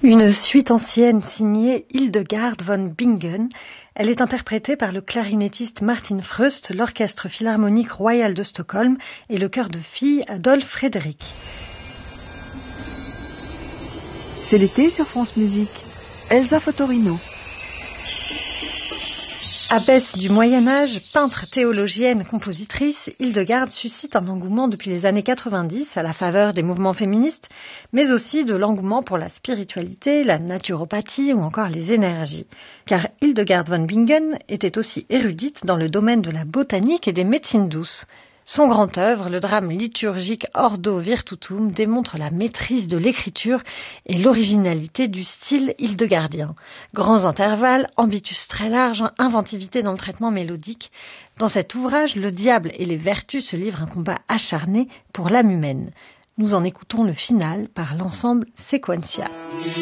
Une suite ancienne signée Hildegard von Bingen. Elle est interprétée par le clarinettiste Martin Fröst, l'Orchestre philharmonique royal de Stockholm et le chœur de filles Adolphe Frédéric. C'est l'été sur France Musique. Elsa Fattorino. Abbesse du Moyen-Âge, peintre, théologienne, compositrice, Hildegard suscite un engouement depuis les années 90 à la faveur des mouvements féministes, mais aussi de l'engouement pour la spiritualité, la naturopathie ou encore les énergies. Car Hildegard von Bingen était aussi érudite dans le domaine de la botanique et des médecines douces. Son grand œuvre, le drame liturgique Ordo Virtutum, démontre la maîtrise de l'écriture et l'originalité du style hildegardien. Grands intervalles, ambitus très large, inventivité dans le traitement mélodique. Dans cet ouvrage, le diable et les vertus se livrent un combat acharné pour l'âme humaine. Nous en écoutons le final par l'ensemble Sequentia.